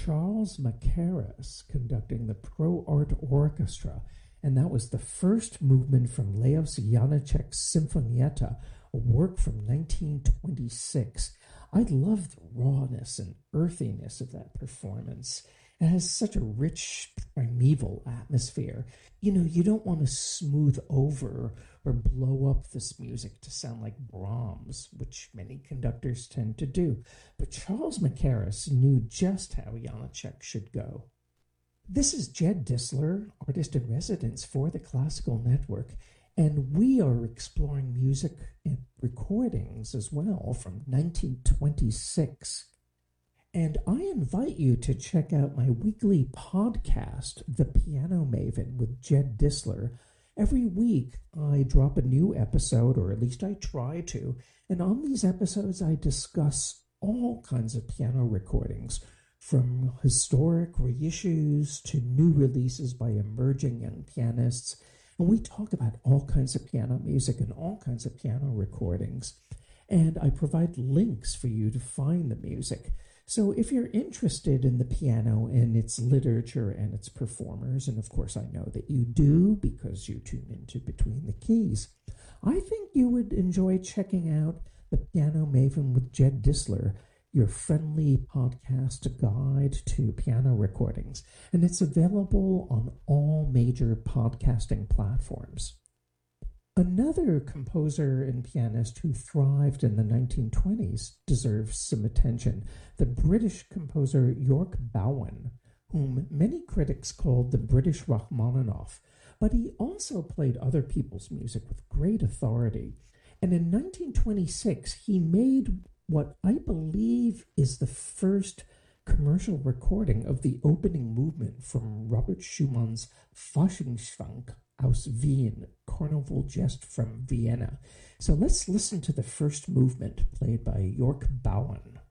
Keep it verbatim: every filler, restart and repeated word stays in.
Charles Mackerras conducting the Pro Art Orchestra, and that was the first movement from Leos Janáček's Sinfonietta, a work from nineteen twenty-six. I love the rawness and earthiness of that performance. It has such a rich, primeval atmosphere. You know, you don't want to smooth over or blow up this music to sound like Brahms, which many conductors tend to do. But Charles Mackerras knew just how Janáček should go. This is Jed Disler, artist in residence for the Classical Network, and we are exploring music and recordings as well from nineteen twenty-six. And I invite you to check out my weekly podcast, The Piano Maven with Jed Disler. Every week I drop a new episode, or at least I try to, and on these episodes I discuss all kinds of piano recordings, from historic reissues to new releases by emerging young pianists. And we talk about all kinds of piano music and all kinds of piano recordings. And I provide links for you to find the music. So if you're interested in the piano and its literature and its performers, and of course I know that you do because you tune into Between the Keys, I think you would enjoy checking out The Piano Maven with Jed Disler, your friendly podcast guide to piano recordings, and it's available on all major podcasting platforms. Another composer and pianist who thrived in the nineteen twenties deserves some attention, the British composer York Bowen, whom many critics called the British Rachmaninoff, but he also played other people's music with great authority. And in nineteen twenty-six, he made what I believe is the first commercial recording of the opening movement from Robert Schumann's Faschingsschwank aus Wien, Carnival Jest from Vienna. So let's listen to the first movement played by York Bowen.